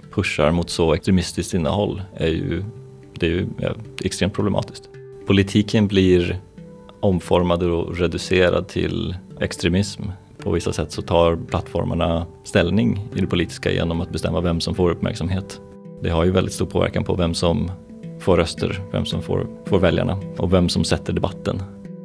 pushar mot så extremistiskt innehåll är ju extremt problematiskt. Politiken blir omformad och reducerad till extremism. På vissa sätt så tar plattformarna ställning i det politiska genom att bestämma vem som får uppmärksamhet. Det har ju väldigt stor påverkan på vem som får röster, vem som får väljarna och vem som sätter debatten.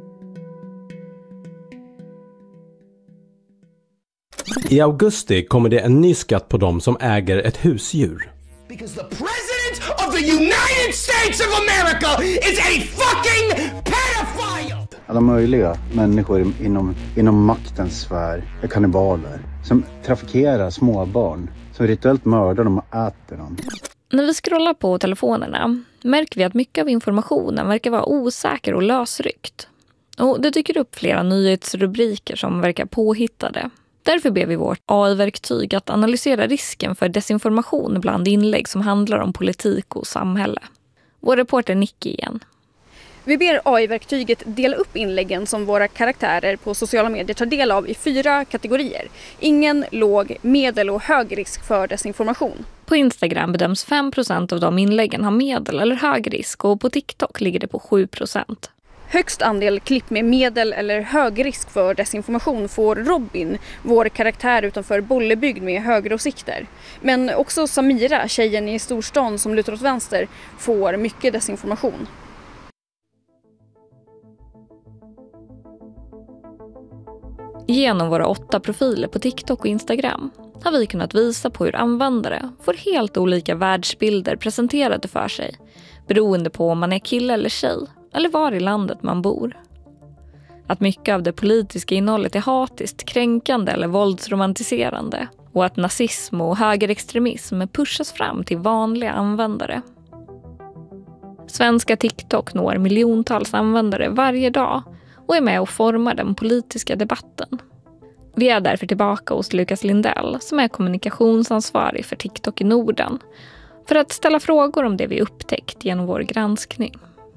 I augusti kommer det en ny skatt på dem som äger ett husdjur. Because the president of the United States of America is a fucking pedophile! Alla möjliga människor inom maktens sfär är kannibaler som trafikerar småbarn, som rituellt mördar dem och äter dem. När vi scrollar på telefonerna märker vi att mycket av informationen verkar vara osäker och lösryckt. Och det dyker upp flera nyhetsrubriker som verkar påhittade. Därför ber vi vårt AI-verktyg att analysera risken för desinformation bland inlägg som handlar om politik och samhälle. Vår reporter Nicky igen. Vi ber AI-verktyget dela upp inläggen som våra karaktärer på sociala medier tar del av i 4 kategorier. Ingen, låg, medel och hög risk för desinformation. På Instagram bedöms 5% av de inläggen ha medel eller hög risk och på TikTok ligger det på 7%. Högst andel klipp med medel eller hög risk för desinformation får Robin, vår karaktär utanför Bollebygd med högeråsikter. Men också Samira, tjejen i storstan som lutar åt vänster, får mycket desinformation. Genom våra 8 profiler på TikTok och Instagram har vi kunnat visa på hur användare får helt olika världsbilder presenterade för sig, beroende på om man är kille eller tjej eller var i landet man bor. Att mycket av det politiska innehållet är hatiskt, kränkande eller våldsromantiserande och att nazism och högerextremism pushas fram till vanliga användare. Svenska TikTok når miljontals användare varje dag och är med och formar den politiska debatten. Vi är därför tillbaka hos Lukas Lindell som är kommunikationsansvarig för TikTok i Norden för att ställa frågor om det vi upptäckt genom vår granskning.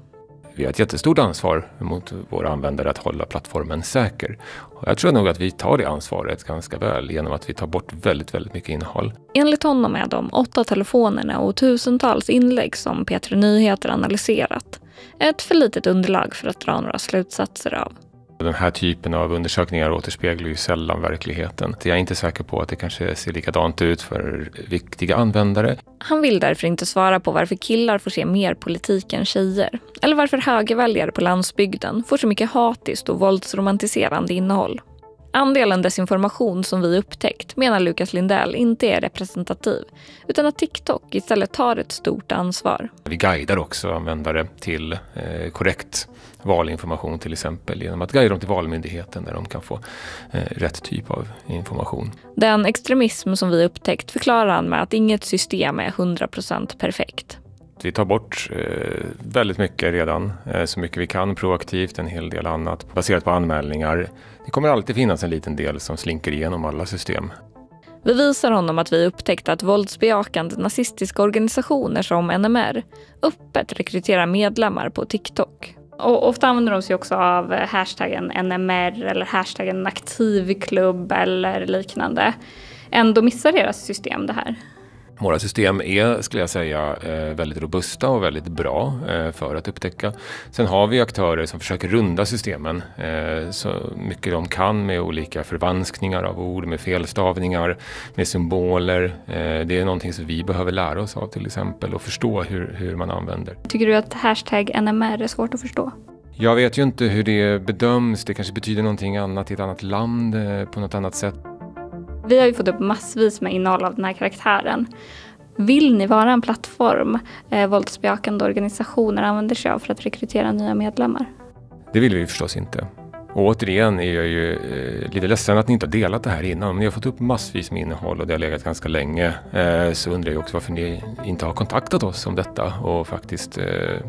Vi har ett jättestort ansvar mot våra användare att hålla plattformen säker. Och jag tror nog att vi tar det ansvaret ganska väl genom att vi tar bort väldigt, väldigt mycket innehåll. Enligt honom är de 8 telefonerna och tusentals inlägg som P3 Nyheter analyserat ett för litet underlag för att dra några slutsatser av. Den här typen av undersökningar återspeglar ju sällan verkligheten. Jag är inte säker på att det kanske ser likadant ut för viktiga användare. Han vill därför inte svara på varför killar får se mer politik än tjejer. Eller varför högerväljare på landsbygden får så mycket hatiskt och våldsromantiserande innehåll. Andelen desinformation som vi upptäckt menar Lukas Lindell inte är representativ, utan att TikTok istället tar ett stort ansvar. Vi guidar också användare till korrekt valinformation till exempel genom att guida dem till Valmyndigheten där de kan få rätt typ av information. Den extremism som vi upptäckt förklarar han med att inget system är 100% perfekt. Vi tar bort väldigt mycket redan, så mycket vi kan proaktivt, en hel del annat baserat på anmälningar. Det kommer alltid finnas en liten del som slinker igenom alla system. Vi visar honom att vi upptäckt att våldsbejakande nazistiska organisationer som NMR öppet rekryterar medlemmar på TikTok. Och ofta använder de sig också av hashtaggen NMR eller hashtaggen aktivklubb eller liknande. Ändå missar deras system det här. Våra system är, skulle jag säga, väldigt robusta och väldigt bra för att upptäcka. Sen har vi aktörer som försöker runda systemen så mycket de kan med olika förvanskningar av ord, med felstavningar, med symboler. Det är någonting som vi behöver lära oss av till exempel och förstå hur man använder. Tycker du att hashtag NMR är svårt att förstå? Jag vet ju inte hur det bedöms. Det kanske betyder någonting annat i ett annat land på något annat sätt. Vi har ju fått upp massvis med innehåll av den här karaktären. Vill ni vara en plattform våldsbejakande organisationer använder sig av för att rekrytera nya medlemmar? Det vill vi förstås inte. Och återigen är jag ju lite ledsen att ni inte har delat det här innan. Men ni har fått upp massvis med innehåll och det har legat ganska länge. Så undrar jag också varför ni inte har kontaktat oss om detta och faktiskt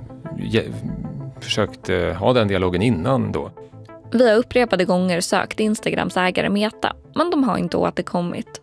försökt ha den dialogen innan då. Vi har upprepade gånger sökt Instagrams ägare Meta, men de har inte återkommit.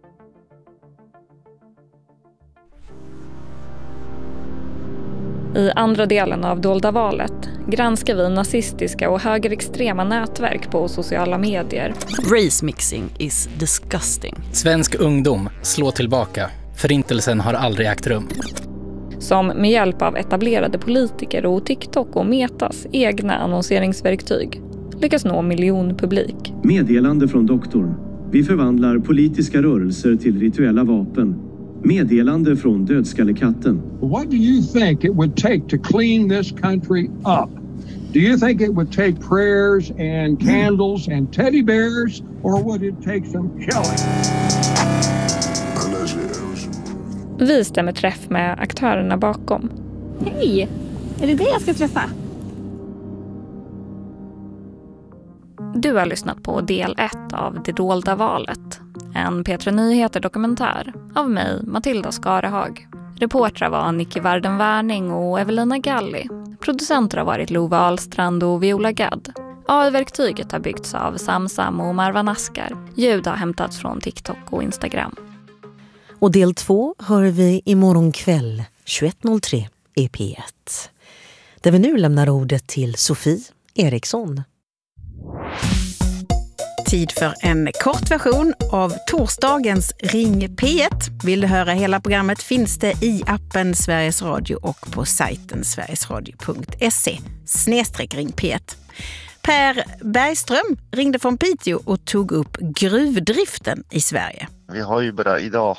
I andra delen av Dolda valet granskar vi nazistiska och högerextrema nätverk på sociala medier. Race mixing is disgusting. Svensk ungdom slår tillbaka. Förintelsen har aldrig ägt rum. Som med hjälp av etablerade politiker och TikTok och Metas egna annonseringsverktyg lyckas nå miljonpublik. Meddelande från doktorn. Vi förvandlar politiska rörelser till rituella vapen. Meddelande från dödskallekatten. What do you think it would take to clean this country up? Do you think it would take prayers and candles and teddy bears, or would it take some killing? Vi stämmer träff med aktörerna bakom. Hej! Är det jag ska träffa? Du har lyssnat på del 1 av Det dolda valet. En P3 Nyheter-dokumentär av mig, Matilda Skarehag. Reportrar var Nicky Varden-Wärning och Evelina Galli. Producenter har varit Lova Ahlstrand och Viola Gadd. AI-verktyget har byggts av Samsam och Marwan Askar. Ljud har hämtats från TikTok och Instagram. Och del 2 hör vi imorgon kväll 21.03 i P1. Där vi nu lämnar ordet till Sofie Eriksson. Tid för en kort version av torsdagens Ring P1. Vill du höra hela programmet finns det i appen Sveriges Radio och på sajten sverigesradio.se/Ring P1. Per Bergström ringde från Piteå och tog upp gruvdriften i Sverige. Vi har ju bara idag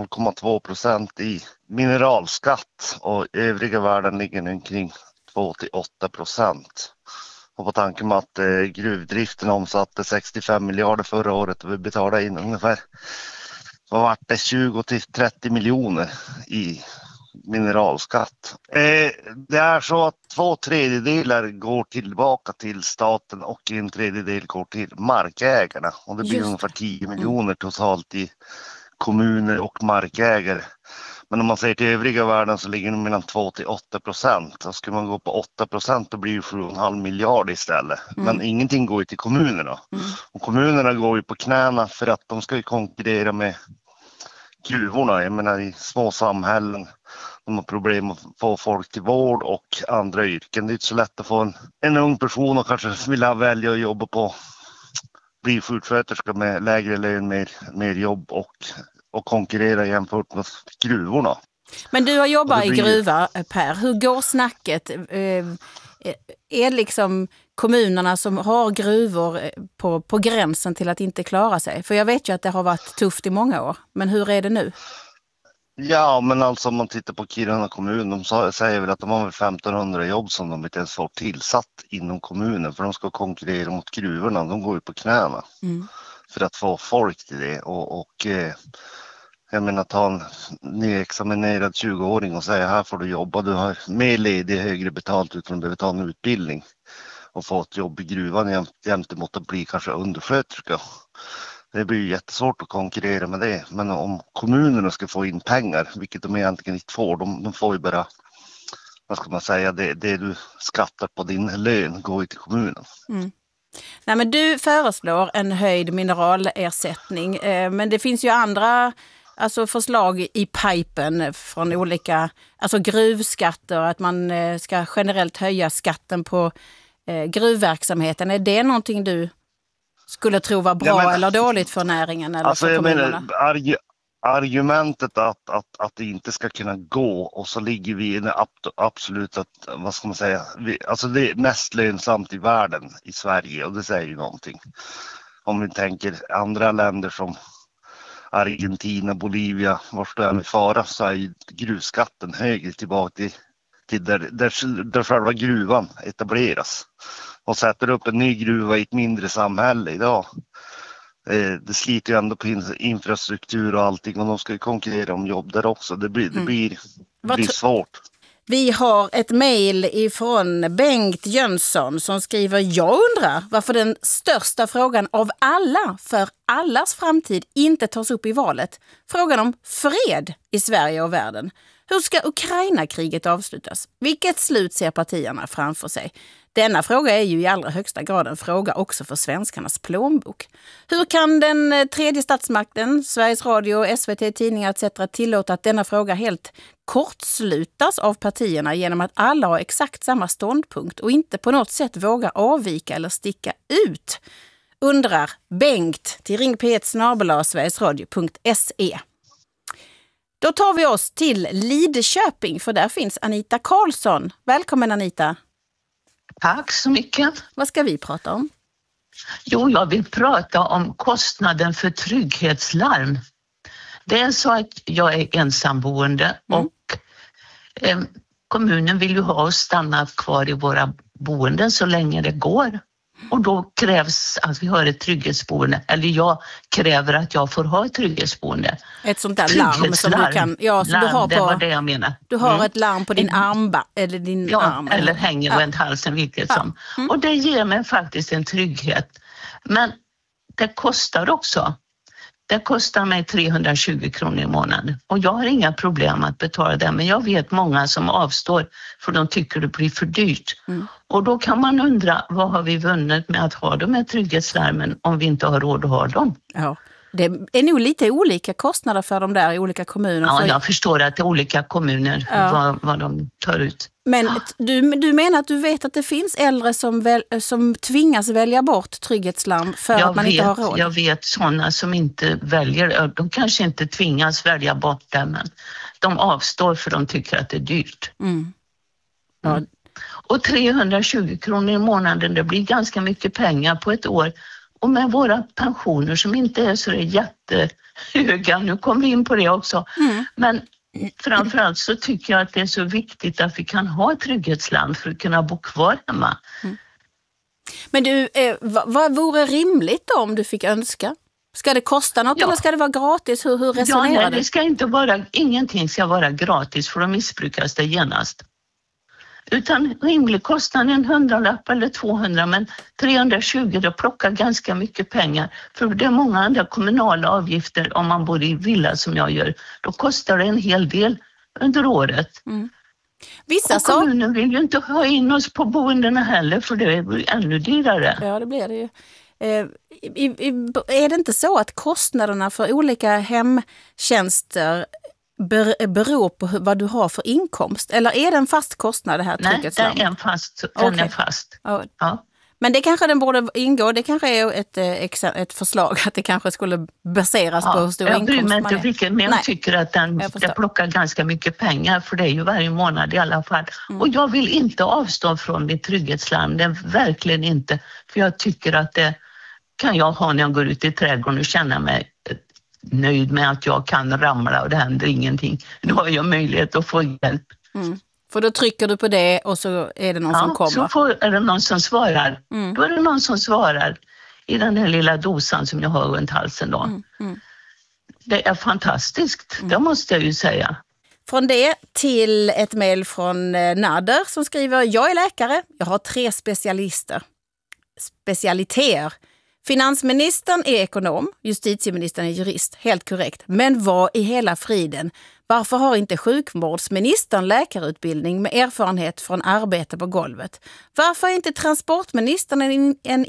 0,2% i mineralskatt och övriga världen ligger nu kring 2-8%. Och på tanken med att gruvdriften omsatte 65 miljarder förra året och vi betalade in ungefär, vad var det, 20-30 miljoner i mineralskatt. Det är så att 2/3 går tillbaka till staten och 1/3 går till markägarna. Och det blir ungefär 10 miljoner totalt i kommuner och markägare. Men om man säger till övriga världen så ligger det mellan 2-8%. Så skulle man gå på 8% då blir det 7,5 miljarder istället. Men ingenting går ju till kommunerna. Och kommunerna går ju på knäna för att de ska ju konkurrera med gruvorna. Jag menar i små samhällen. De har problem att få folk till vård och andra yrken. Det är inte så lätt att få en ung person och kanske vilja välja att jobba på bli sjuksköterska med lägre lön, mer jobb och konkurrera jämfört med gruvorna. Men du har jobbat i gruva, Per. Hur går snacket? Är liksom kommunerna som har gruvor på gränsen till att inte klara sig? För jag vet ju att det har varit tufft i många år. Men hur är det nu? Ja, men alltså om man tittar på Kiruna kommun, de säger väl att de har 1500 jobb som de inte ens får tillsatt inom kommunen för de ska konkurrera mot gruvorna. De går ju på knäna för att få folk till det och jag menar ta en nyexaminerad 20-åring och säga här får du jobba, du har mer ledig, högre betalt utan att behöva ta en utbildning och få ett jobb i gruvan jämte mot att bli kanske undersköterska. Det blir ju jättesvårt att konkurrera med det. Men om kommunerna ska få in pengar, vilket de egentligen inte får, de får ju bara, vad ska man säga, det du skattar på din lön går ju till kommunen. Nej, men du föreslår en höjd mineralersättning, men det finns ju andra förslag i pipen från olika, gruvskatter, att man ska generellt höja skatten på gruvverksamheten. Är det någonting du skulle tro var bra eller dåligt för näringen eller för kommunerna? Argumentet att det inte ska kunna gå och så ligger vi i det absolut att, vad ska man säga, det är mest lönsamt i världen i Sverige och det säger ju någonting. Om vi tänker andra länder som Argentina, Bolivia, vart det är med fara så är ju gruvskatten högre tillbaka till där själva gruvan etableras. Och sätter upp en ny gruva i ett mindre samhälle idag. Det sliter ju ändå på infrastruktur och allting och de ska ju konkurrera om jobb där också. Det blir svårt. Vi har ett mejl ifrån Bengt Jönsson som skriver: jag undrar varför den största frågan av alla för allas framtid inte tas upp i valet. Frågan om fred i Sverige och världen. Hur ska Ukraina-kriget avslutas? Vilket slut ser partierna framför sig? Denna fråga är ju i allra högsta grad en fråga också för svenskarnas plånbok. Hur kan den tredje statsmakten, Sveriges Radio, SVT, tidningar etc. tillåta att denna fråga helt kortslutas av partierna genom att alla har exakt samma ståndpunkt och inte på något sätt vågar avvika eller sticka ut? Undrar Bengt till ringp1@sverigesradio.se. Då tar vi oss till Lidköping, för där finns Anita Karlsson. Välkommen Anita. Tack så mycket. Vad ska vi prata om? Jo, jag vill prata om kostnaden för trygghetslarm. Det är så att jag är ensamboende och kommunen vill ju ha oss stanna kvar i våra boenden så länge det går. Och då krävs att vi har ett trygghetsboende, eller jag kräver att jag får ha ett trygghetsboende. Ett sånt där larm som du kan, som du har på, det var det jag menar. Du har ett larm på din armba eller din arm. Eller hänger runt halsen, vilket som. Och det ger mig faktiskt en trygghet. Men det kostar också. Det kostar mig 320 kronor i månaden. Och jag har inga problem att betala det. Men jag vet många som avstår för de tycker det blir för dyrt. Och då kan man undra, vad har vi vunnit med att ha de här trygghetslarmen om vi inte har råd att ha dem? Ja, det är nog lite olika kostnader för de där i olika kommuner. Ja, jag förstår att det är olika kommuner vad de tar ut. Men du menar att du vet att det finns äldre som tvingas välja bort trygghetslarm för att man inte har råd? Jag vet sådana som inte väljer, de kanske inte tvingas välja bort det, men de avstår för de tycker att det är dyrt. Ja. Och 320 kronor i månaden, det blir ganska mycket pengar på ett år. Och med våra pensioner som inte är så jättehöga, nu kommer vi in på det också, men framförallt så tycker jag att det är så viktigt att vi kan ha ett trygghetslarm för att kunna bo kvar hemma. Men du, vad vore rimligt då om du fick önska? Ska det kosta något eller ska det vara gratis? Hur resonerar du? Det ska inte vara, ingenting ska vara gratis för då missbrukas det genast. Utan rimlig kostnad en 100-lapp eller 200, men 320 det plockar ganska mycket pengar. För det är många andra kommunala avgifter om man bor i villa som jag gör. Då kostar det en hel del under året. Och kommunen vill ju inte ha in oss på boendena heller för det är ännu dyrare. Ja, det blir det ju. Är det inte så att kostnaderna för olika hemtjänster beror på vad du har för inkomst? Eller är det en fast kostnad det här trygghetslarmet? Nej, den är fast. Ja. Men det kanske den borde ingå. Det kanske är ett förslag att det kanske skulle baseras på hur stor inkomst man är. Men jag tycker att det plockar ganska mycket pengar för det är ju varje månad i alla fall. Och jag vill inte avstå från mitt trygghetslarm. Det är verkligen inte. För jag tycker att det kan jag ha när jag går ut i trädgården och känna mig nöjd med att jag kan ramla och det händer ingenting. Då har jag möjlighet att få hjälp. För då trycker du på det och så är det någon som kommer. Så är det någon som svarar. Då är det någon som svarar i den här lilla dosan som jag har runt halsen då. Det är fantastiskt, det måste jag ju säga. Från det till ett mejl från Nader som skriver: jag är läkare, jag har 3 specialiteter. Finansministern är ekonom, justitieministern är jurist, helt korrekt. Men vad i hela friden? Varför har inte sjukvårdsministern läkarutbildning med erfarenhet från arbete på golvet? Varför har inte transportministern en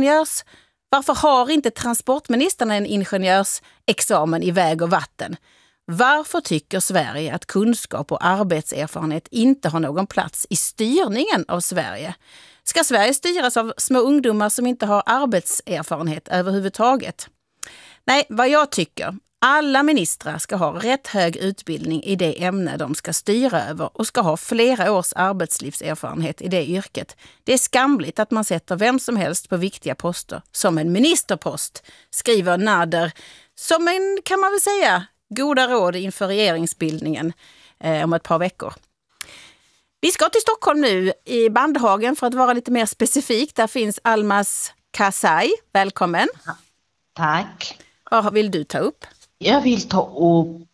ingenjörsexamen i väg och vatten? Varför tycker Sverige att kunskap och arbetserfarenhet inte har någon plats i styrningen av Sverige? Ska Sverige styras av små ungdomar som inte har arbetserfarenhet överhuvudtaget? Nej, vad jag tycker, alla ministrar ska ha rätt hög utbildning i det ämne de ska styra över och ska ha flera års arbetslivserfarenhet i det yrket. Det är skamligt att man sätter vem som helst på viktiga poster som en ministerpost, skriver Nader, som en, kan man väl säga, goda råd inför regeringsbildningen om ett par veckor. Vi ska till Stockholm nu, i Bandhagen, för att vara lite mer specifik. Där finns Almas Kasai. Välkommen. Tack. Vad vill du ta upp? Jag vill ta upp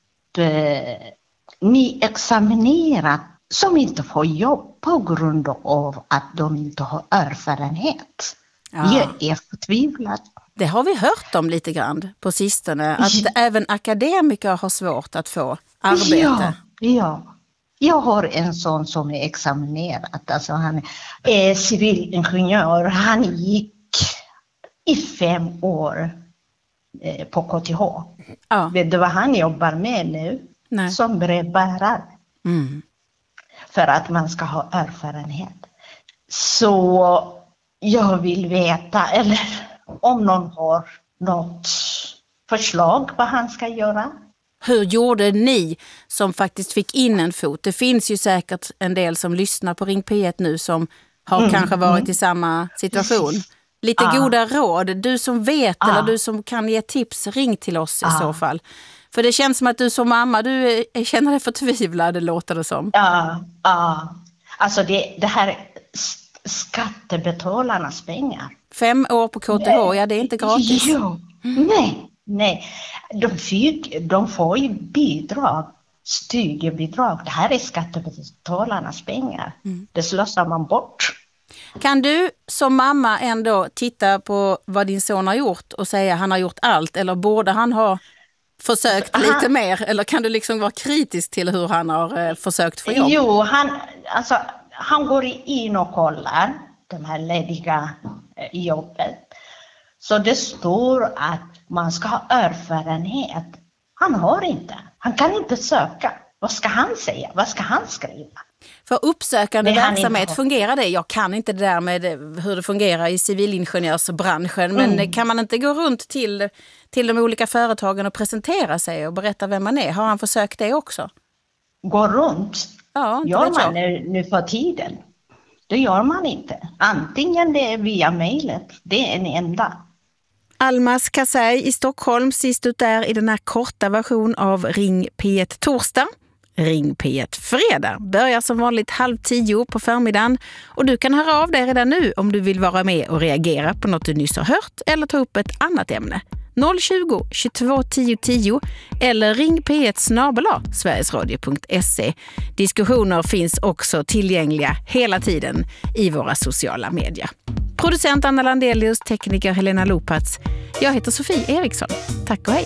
nyexaminerade som inte får jobb på grund av att de inte har erfarenhet. Ja. Jag är förtvivlad. Det har vi hört om lite grann på sistone. Att även akademiker har svårt att få arbete. Ja. Jag har en son som är examinerad. Alltså han är civilingenjör. Han gick i 5 år på KTH. Ja. Vet du vad han jobbar med nu? Nej. Som brevbärare. För att man ska ha erfarenhet. Så jag vill veta, eller om någon har något förslag vad han ska göra. Hur gjorde ni som faktiskt fick in en fot? Det finns ju säkert en del som lyssnar på Ring P1 nu som har kanske varit i samma situation. Lite goda råd. Du som vet eller du som kan ge tips, ring till oss i så fall. För det känns som att du som mamma, du känner dig förtvivlad, det låter det som. Ja. Alltså det här är skattebetalarnas pengar. 5 år på KTH, ja det är inte gratis. Jo, nej. De får ju bidrag, studiebidrag. Det här är skattebetalarnas pengar. Det slösar man bort. Kan du som mamma ändå titta på vad din son har gjort och säga han har gjort allt? Eller borde han ha försökt lite mer? Eller kan du liksom vara kritisk till hur han har försökt få jobb? Jo, han går in och kollar de här lediga jobbet. Så det står att man ska ha erfarenhet. Han har inte. Han kan inte söka. Vad ska han säga? Vad ska han skriva? För uppsökande verksamhet fungerar det. Jag kan inte det där med hur det fungerar i civilingenjörsbranschen. Men kan man inte gå runt till de olika företagen och presentera sig och berätta vem man är? Har han försökt det också? Gå runt? Ja, gör man nu för tiden? Det gör man inte. Antingen det är via mejlet. Det är en enda. Almas Kasai i Stockholm, sist ut där i den här korta version av Ring P1 torsdag. Ring P1 fredag börjar som vanligt 9:30 på förmiddagen och du kan höra av dig redan nu om du vill vara med och reagera på något du nyss har hört eller ta upp ett annat ämne. 020 22 10 10 eller ring p1 sverigesradio.se. Diskussioner finns också tillgängliga hela tiden i våra sociala medier. Producent Anna Landelius, tekniker Helena Lopatz. Jag heter Sofie Eriksson. Tack och hej!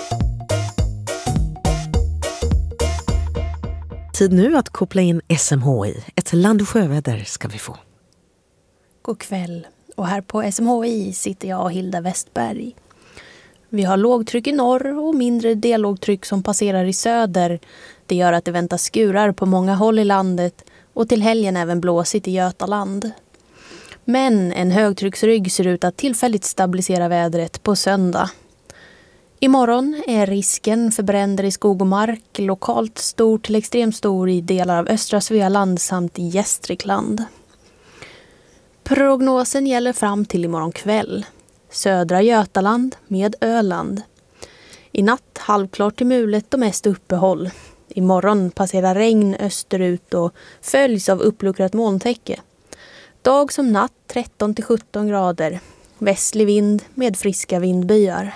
Tid nu att koppla in SMHI. Ett land- och sjöväder ska vi få. God kväll. Och här på SMHI sitter jag och Hilda Westberg. Vi har lågtryck i norr och mindre dellågtryck som passerar i söder. Det gör att det väntas skurar på många håll i landet och till helgen även blåsigt i Götaland. Men en högtrycksrygg ser ut att tillfälligt stabilisera vädret på söndag. Imorgon är risken för bränder i skog och mark lokalt stor till extremt stor i delar av östra Svealand samt i Gästrikland. Prognosen gäller fram till imorgon kväll. Södra Götaland med Öland. I natt halvklart till mulet och mest uppehåll. Imorgon passerar regn österut och följs av uppluckrat molntäcke. Dag som natt 13-17 grader. Västlig vind med friska vindbyar.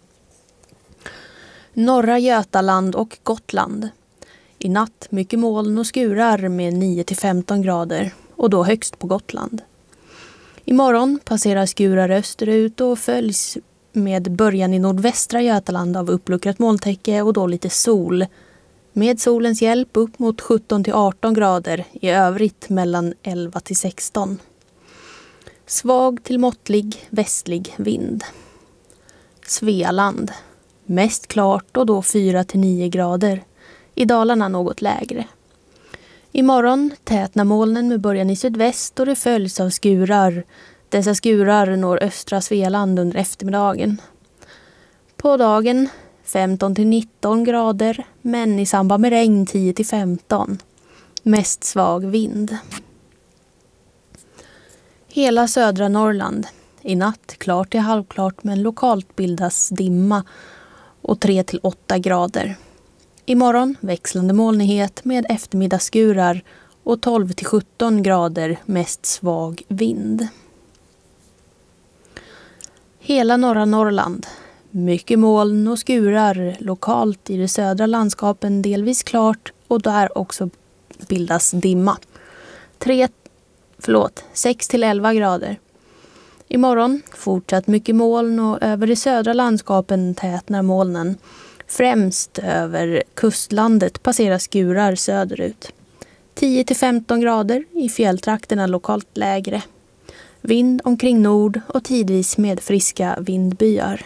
Norra Götaland och Gotland. I natt mycket moln och skurar med 9-15 grader och då högst på Gotland. Imorgon passerar skurar österut och följs med början i nordvästra Götaland av uppluckrat molntäcke och då lite sol. Med solens hjälp upp mot 17-18 grader, i övrigt mellan 11-16. Svag till måttlig västlig vind. Svealand. Mest klart och då 4-9 grader. I Dalarna något lägre. Imorgon tätnar molnen med början i sydväst och det följs av skurar. Dessa skurar når östra Svealand under eftermiddagen. På dagen 15-19 grader, men i samband med regn 10-15. Mest svag vind. Hela södra Norrland. I natt klart till halvklart men lokalt bildas dimma och 3-8 grader. Imorgon växlande molnighet med eftermiddagsskurar och 12-17 grader mest svag vind. Hela norra Norrland. Mycket moln och skurar lokalt i de södra landskapen delvis klart och där också bildas dimma. 6-11 grader. Imorgon fortsatt mycket moln och över de södra landskapen tätnar molnen. Främst över kustlandet passerar skurar söderut. 10-15 grader, i fjälltrakterna lokalt lägre. Vind omkring nord och tidvis med friska vindbyar.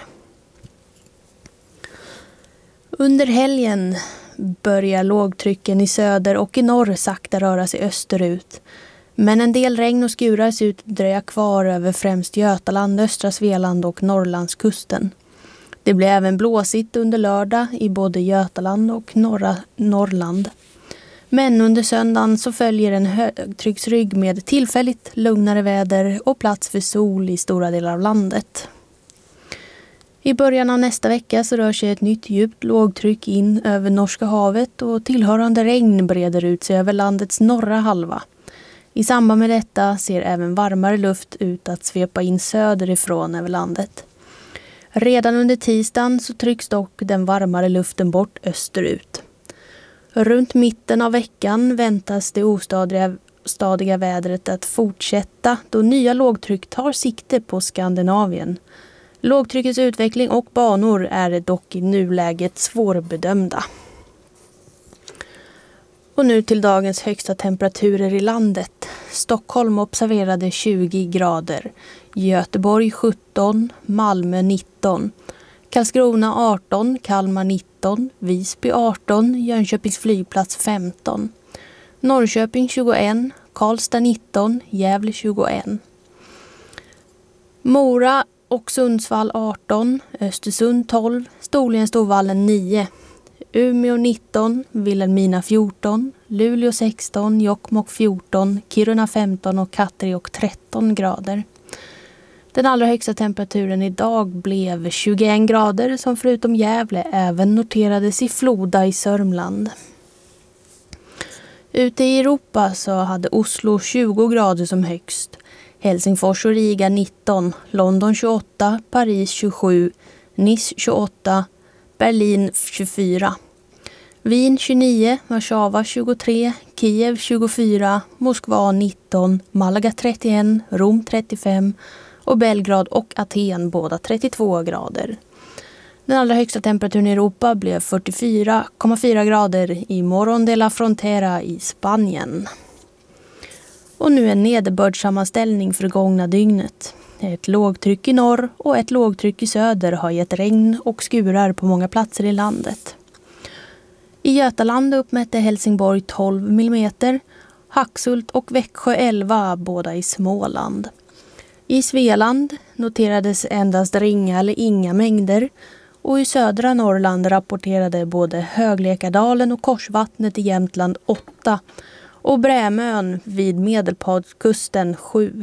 Under helgen börjar lågtrycken i söder och i norr sakta röra sig österut. Men en del regn och skurar ser ut att dröja kvar över främst Götaland, östra Svealand och Norrlandskusten. Det blir även blåsigt under lördag i både Götaland och norra Norrland. Men under söndagen så följer en högtrycksrygg med tillfälligt lugnare väder och plats för sol i stora delar av landet. I början av nästa vecka så rör sig ett nytt djupt lågtryck in över Norska havet och tillhörande regn breder ut sig över landets norra halva. I samband med detta ser även varmare luft ut att svepa in söderifrån över landet. Redan under tisdagen så trycks dock den varmare luften bort österut. Runt mitten av veckan väntas det ostadiga vädret att fortsätta då nya lågtryck tar sikte på Skandinavien. Lågtryckets utveckling och banor är dock i nuläget svårbedömda. Och nu till dagens högsta temperaturer i landet. Stockholm observerade 20 grader, Göteborg 17, Malmö 19, Karlskrona 18, Kalmar 19, Visby 18, Jönköpings flygplats 15, Norrköping 21, Karlstad 19, Gävle 21. Mora och Sundsvall 18, Östersund 12, Storlienstordvallen 9, Umeå 19, Vilhelmina 14, Luleå 16, Jokkmokk 14, Kiruna 15 och Katteråg 13 grader. Den allra högsta temperaturen idag blev 21 grader som förutom Gävle även noterades i Floda i Sörmland. Ute i Europa så hade Oslo 20 grader som högst, Helsingfors och Riga 19, London 28, Paris 27, Nice 28, Berlin 24. Wien 29, Warszawa 23, Kiev 24, Moskva 19, Malaga 31, Rom 35 och Belgrad och Aten båda 32 grader. Den allra högsta temperaturen i Europa blev 44,4 grader i Morón de la Frontera i Spanien. Och nu en nederbördssammanställning för det gångna dygnet. Ett lågtryck i norr och ett lågtryck i söder har gett regn och skurar på många platser i landet. I Götaland uppmätte Helsingborg 12 mm, Haxhult och Växjö 11, båda i Småland. I Svealand noterades endast ringa eller inga mängder och i södra Norrland rapporterade både Höglekardalen och Korsvattnet i Jämtland 8 och Brämön vid Medelpadskusten 7.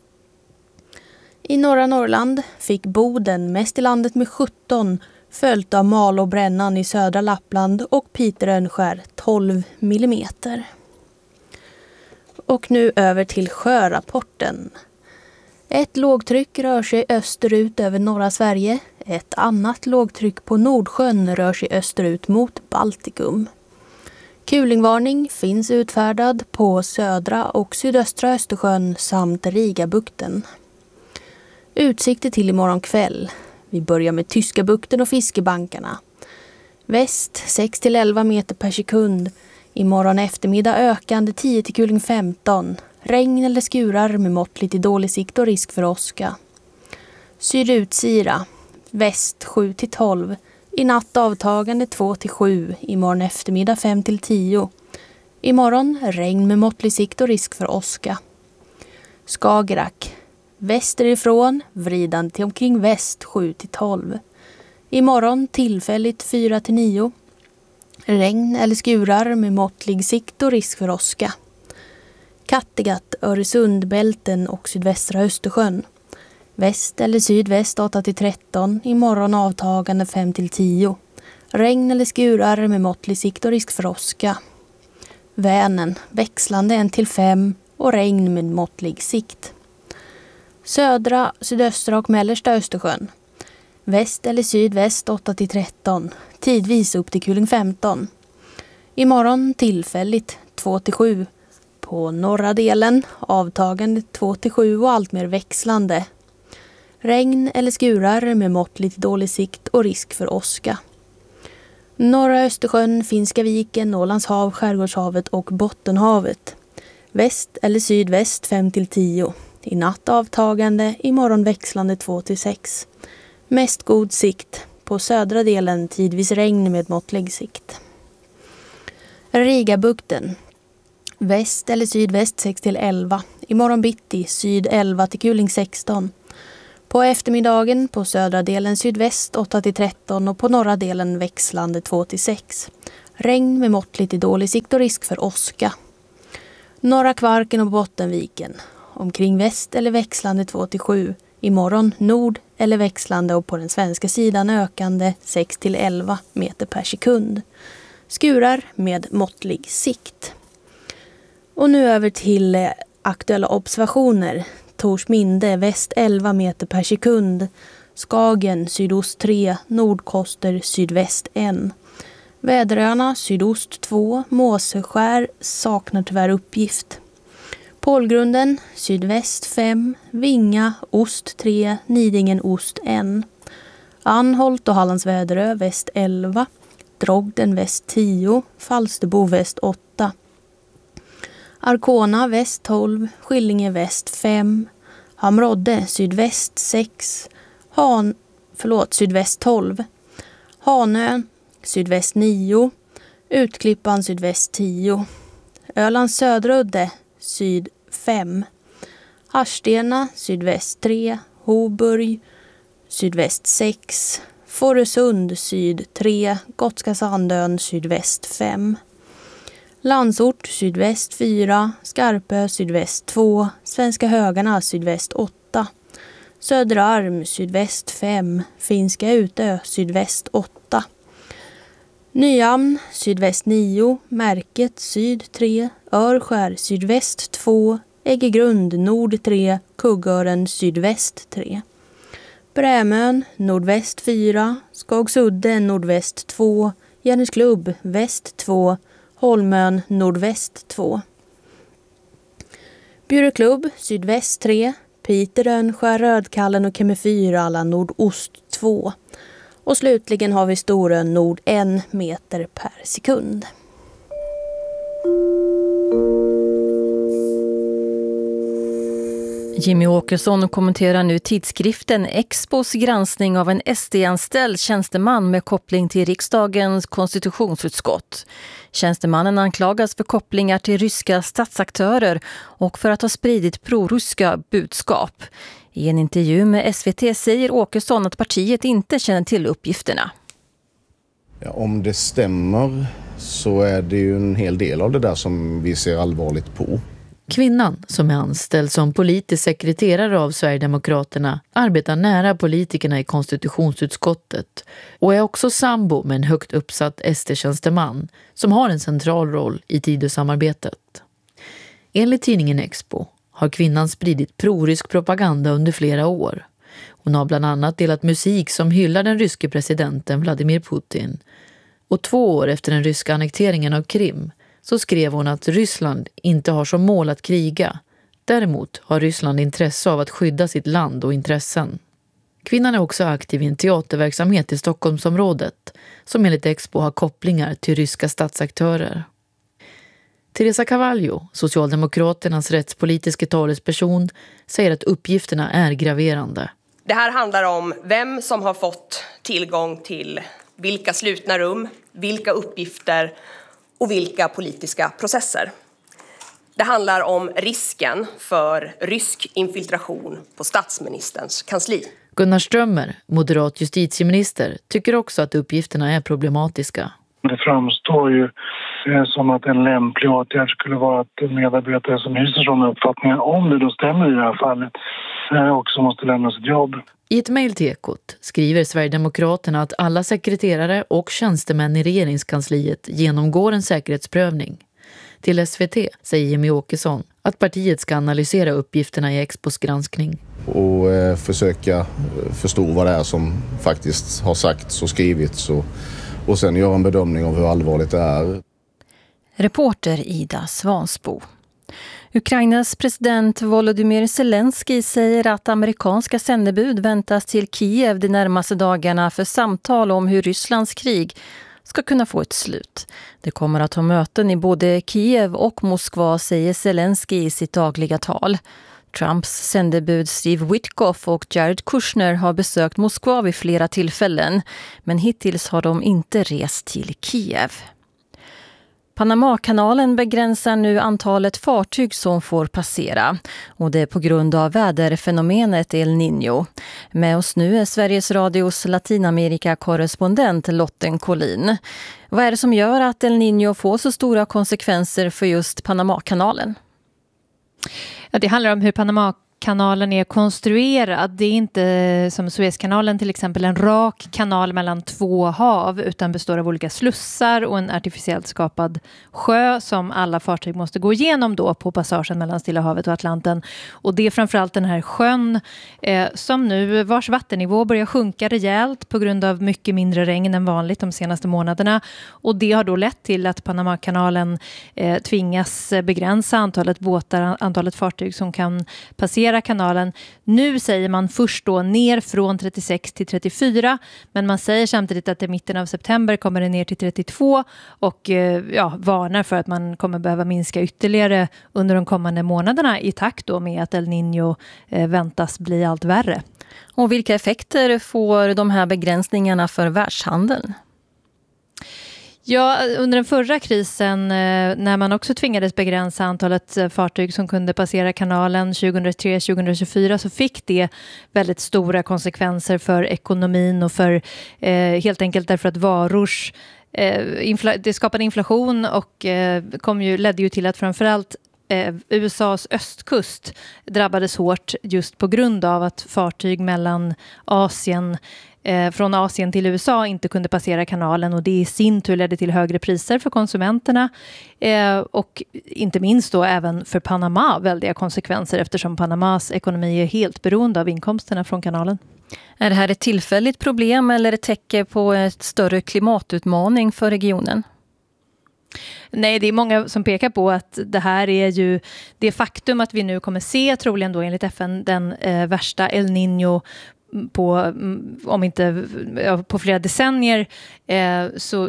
I norra Norrland fick Boden mest i landet med 17, följt av Malå och Brännan i södra Lappland och Piterönskär 12 mm. Och nu över till sjörapporten. Ett lågtryck rör sig österut över norra Sverige. Ett annat lågtryck på Nordsjön rör sig österut mot Baltikum. Kulingvarning finns utfärdad på södra och sydöstra Östersjön samt Rigabukten. Utsikter till imorgon kväll. Vi börjar med Tyska bukten och fiskebankarna. Väst 6-11 meter per sekund. Imorgon eftermiddag ökande 10 till kuling 15. Regn eller skurar med måttligt till dålig sikt och risk för åska. Sydutsira. Väst 7 till 12. I natt avtagande 2 till 7. Imorgon eftermiddag 5 till 10. Imorgon regn med måttlig sikt och risk för åska. Skagerrak. Västerifrån vridande till omkring väst 7 till 12. Imorgon tillfälligt 4 till 9. Regn eller skurar med måttlig sikt och risk för åska. Kattegatt, Öresundbälten och sydvästra Östersjön. Väst eller sydväst 8 till 13. Imorgon avtagande 5 till 10. Regn eller skurar med måttlig sikt och risk för åska. Vänern växlande 1 till 5 och regn med måttlig sikt. Södra, sydöstra och mellersta Östersjön. Väst eller sydväst 8 till 13. Tidvis upp till kuling 15. Imorgon tillfälligt 2 till 7. På norra delen avtagande 2 till 7 och allt mer växlande. Regn eller skurar med måttligt dålig sikt och risk för åska. Norra Östersjön, Finska viken, Ålands hav, Skärgårdshavet och Bottenhavet. Väst eller sydväst 5 till 10. I natt avtagande, imorgon växlande 2 till 6. Mest god sikt. På södra delen tidvis regn med måttlig sikt. Rigabukten. Väst eller sydväst 6 till 11. Imorgon bitti syd 11 till kuling 16. På eftermiddagen på södra delen sydväst 8-13 och på norra delen växlande 2-6. Regn med måttligt till dålig sikt och risk för åska. Norra Kvarken och Bottenviken. Omkring väst eller växlande 2-7. Imorgon nord eller växlande och på den svenska sidan ökande 6-11 meter per sekund. Skurar med måttlig sikt. Och nu över till aktuella observationer. Torsminde väst 11 meter per sekund. Skagen sydost 3, Nordkoster sydväst 1. Väderöarna sydost 2, Måseskär saknar tyvärr uppgift. Pålgrunden sydväst 5, Vinga ost 3, Nidingen ost 1. Anholt och Hallands Väderö väst 11, Drogden väst 10, Falsterbo väst 8. Arkona väst 12, Skillinge väst 5, Hamrodde sydväst 6, sydväst 12, Hanö sydväst 9, Utklippan sydväst 10, Ölands Söderudde syd 5, Harstena sydväst 3, Hoburg sydväst 6, Fårösund syd 3, Gotska Sandön sydväst 5. Landsort sydväst 4, Skarpö sydväst 2, Svenska Högarna sydväst 8, Söderarm sydväst 5, Finska Utö sydväst 8, Nyhamn sydväst 9, Märket syd 3, Örskär sydväst 2, Äggegrund nord 3, Kuggören sydväst 3. Brämön nordväst 4, Skagsudde nordväst 2, Järnesklubb väst 2, Holmön nordväst 2. Bjuröklubb sydväst 3, Piterön, Skärrödkallen och Kemefyr alla nordost 2. Och slutligen har vi Storön nord 1 meter per sekund. Jimmy Åkesson kommenterar nu tidskriften Expos granskning av en SD-anställd tjänsteman med koppling till riksdagens konstitutionsutskott. Tjänstemannen anklagas för kopplingar till ryska statsaktörer och för att ha spridit proryska budskap. I en intervju med SVT säger Åkesson att partiet inte känner till uppgifterna. Ja, om det stämmer så är det ju en hel del av det där som vi ser allvarligt på. Kvinnan, som är anställd som politisk sekreterare av Sverigedemokraterna, arbetar nära politikerna i konstitutionsutskottet och är också sambo med en högt uppsatt SD-tjänsteman som har en central roll i Tidösamarbetet. Enligt tidningen Expo har kvinnan spridit prorysk propaganda under flera år. Hon har bland annat delat musik som hyllar den ryske presidenten Vladimir Putin. Och 2 år efter den ryska annekteringen av Krim så skrev hon att Ryssland inte har som mål att kriga. Däremot har Ryssland intresse av att skydda sitt land och intressen. Kvinnan är också aktiv i en teaterverksamhet i Stockholmsområdet som enligt Expo har kopplingar till ryska statsaktörer. Teresa Cavallo, Socialdemokraternas rättspolitiska talesperson, säger att uppgifterna är graverande. Det här handlar om vem som har fått tillgång till vilka slutna rum, vilka uppgifter och vilka politiska processer. Det handlar om risken för rysk infiltration på statsministerns kansli. Gunnar Strömmer, moderat justitieminister, tycker också att uppgifterna är problematiska. Det framstår ju som att en lämplig åtgärd skulle vara att medarbetare som hyser sådana uppfattningar, om det då stämmer i det här fallet, också måste lämna sitt jobb. I ett mejl till Ekot skriver Sverigedemokraterna att alla sekreterare och tjänstemän i regeringskansliet genomgår en säkerhetsprövning. Till SVT säger Jimmy Åkesson att partiet ska analysera uppgifterna i Expos granskning. Och försöka förstå vad det är som faktiskt har sagts och skrivits och sen göra en bedömning av hur allvarligt det är. Reporter Ida Svansbo. Ukrainas president Volodymyr Zelensky säger att amerikanska sändebud väntas till Kiev de närmaste dagarna för samtal om hur Rysslands krig ska kunna få ett slut. Det kommer att ha möten i både Kiev och Moskva, säger Zelensky i sitt dagliga tal. Trumps sändebud Steve Witkoff och Jared Kushner har besökt Moskva vid flera tillfällen, men hittills har de inte rest till Kiev. Panamakanalen begränsar nu antalet fartyg som får passera och det är på grund av väderfenomenet El Niño. Med oss nu är Sveriges Radios Latinamerika-korrespondent Lotten Collin. Vad är det som gör att El Niño får så stora konsekvenser för just Panamakanalen? Ja, det handlar om hur Panamakanalen är konstruerad. Det är inte som Suezkanalen till exempel en rak kanal mellan två hav utan består av olika slussar och en artificiellt skapad sjö som alla fartyg måste gå igenom då på passagen mellan Stilla havet och Atlanten. Och det är framförallt den här sjön som nu vars vattennivå börjar sjunka rejält på grund av mycket mindre regn än vanligt de senaste månaderna. Och det har då lett till att Panamakanalen tvingas begränsa antalet båtar, antalet fartyg som kan passera kanalen. Nu säger man först då ner från 36 till 34, men man säger samtidigt att i mitten av september kommer det ner till 32 och varnar för att man kommer behöva minska ytterligare under de kommande månaderna i takt då med att El Niño väntas bli allt värre. Och vilka effekter får de här begränsningarna för världshandeln? Ja, under den förra krisen när man också tvingades begränsa antalet fartyg som kunde passera kanalen 2003-2024 så fick det väldigt stora konsekvenser för ekonomin och för helt enkelt därför att varors det skapade inflation och ledde ju till att framförallt USAs östkust drabbades hårt just på grund av att fartyg mellan från Asien till USA inte kunde passera kanalen och det i sin tur ledde till högre priser för konsumenterna och inte minst då även för Panama väldiga konsekvenser eftersom Panamas ekonomi är helt beroende av inkomsterna från kanalen. Är det här ett tillfälligt problem eller ett tecken på ett större klimatutmaning för regionen? Nej, det är många som pekar på att det här är ju det faktum att vi nu kommer se troligen då enligt FN den värsta El Niño på flera decennier så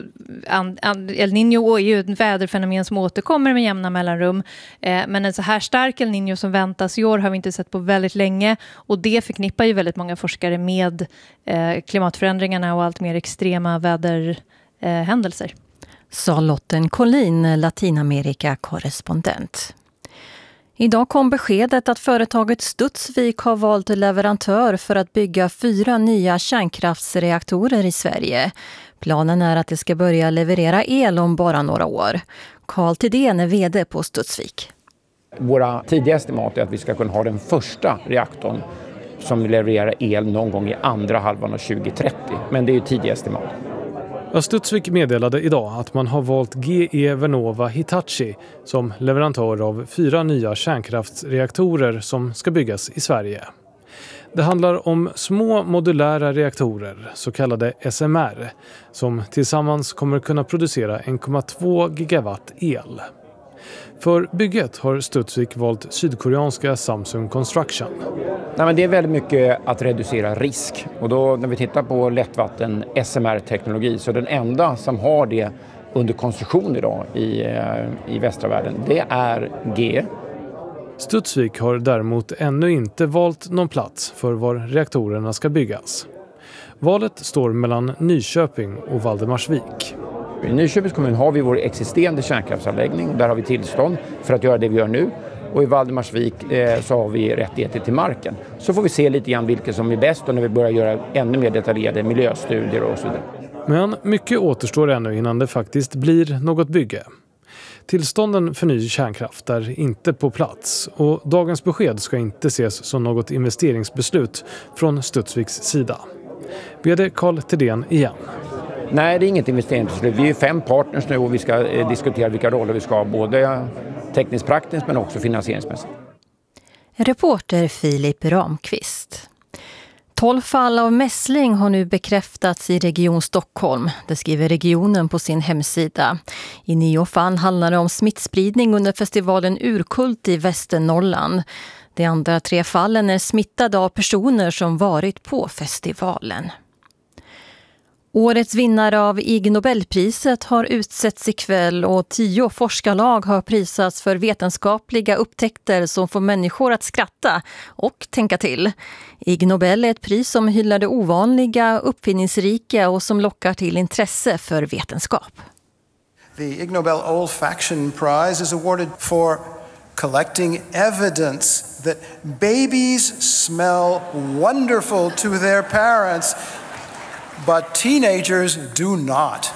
El Niño är ju ett väderfenomen som återkommer med jämna mellanrum men en så här stark El Niño som väntas i år har vi inte sett på väldigt länge och det förknippar ju väldigt många forskare med klimatförändringarna och allt mer extrema väderhändelser. Sa Lotten Collin, Latinamerika-korrespondent. Idag kom beskedet att företaget Studsvik har valt leverantör för att bygga 4 nya kärnkraftsreaktorer i Sverige. Planen är att det ska börja leverera el om bara några år. Carl Thedéen är vd på Studsvik. Våra tidiga estimat är att vi ska kunna ha den första reaktorn som levererar el någon gång i andra halvan av 2030. Men det är ju tidiga estimat. Studsvik meddelade idag att man har valt GE Vernova Hitachi som leverantör av 4 nya kärnkraftsreaktorer som ska byggas i Sverige. Det handlar om små modulära reaktorer, så kallade SMR, som tillsammans kommer kunna producera 1,2 gigawatt el. För bygget har Studsvik valt sydkoreanska Samsung Construction. Nej, men det är väldigt mycket att reducera risk. Och då när vi tittar på lättvatten SMR-teknologi så den enda som har det under konstruktion idag i västra världen, det är GE. Studsvik har däremot ännu inte valt någon plats för var reaktorerna ska byggas. Valet står mellan Nyköping och Valdemarsvik. I Nyköpings kommun har vi vår existerande kärnkraftsanläggning. Där har vi tillstånd för att göra det vi gör nu. Och i Valdemarsvik så har vi rättigheter till marken. Så får vi se lite grann vilket som är bäst och när vi börjar göra ännu mer detaljerade miljöstudier och så vidare. Men mycket återstår ännu innan det faktiskt blir något bygge. Tillstånden för ny kärnkraft är inte på plats och dagens besked ska inte ses som något investeringsbeslut från Studsviks sida. VD Carl Thedéen igen. Nej, det är inget investeringsbeslut. Vi är 5 partners nu och vi ska diskutera vilka roller vi ska ha, både tekniskt praktiskt men också finansieringsmässigt. Reporter Filip Ramqvist. 12 fall av mässling har nu bekräftats i Region Stockholm. Det skriver regionen på sin hemsida. I 9 fall handlar det om smittspridning under festivalen Urkult i Västernorrland. De andra 3 fallen är smittade av personer som varit på festivalen. Årets vinnare av Ig Nobelpriset har utsetts ikväll och 10 forskarlag har prisats för vetenskapliga upptäckter som får människor att skratta och tänka till. Ig Nobel är ett pris som hyllar det ovanliga, uppfinningsrika och som lockar till intresse för vetenskap. The Ig Nobel Olfaction Prize is awarded for collecting evidence that babies smell wonderful to their parents, but teenagers do not.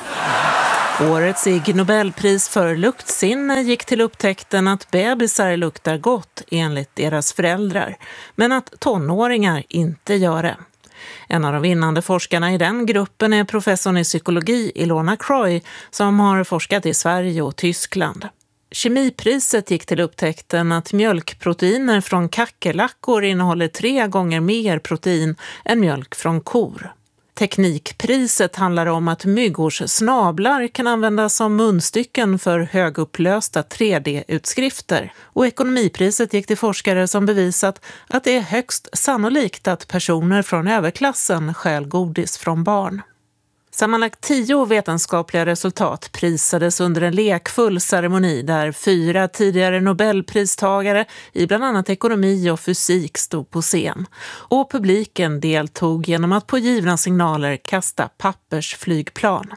Årets Ig Nobelpris för luktsinne gick till upptäckten att bebisar luktar gott enligt deras föräldrar, men att tonåringar inte gör det. En av de vinnande forskarna i den gruppen är professorn i psykologi Ilona Croy som har forskat i Sverige och Tyskland. Kemipriset gick till upptäckten att mjölkproteiner från kackerlackor innehåller 3 gånger mer protein än mjölk från kor. Teknikpriset handlar om att myggors snablar kan användas som munstycken för högupplösta 3D-utskrifter. Och ekonomipriset gick till forskare som bevisat att det är högst sannolikt att personer från överklassen stjäl godis från barn. Sammanlagt 10 vetenskapliga resultat prisades under en lekfull ceremoni där 4 tidigare Nobelpristagare i bland annat ekonomi och fysik stod på scen. Och publiken deltog genom att på givna signaler kasta pappersflygplan.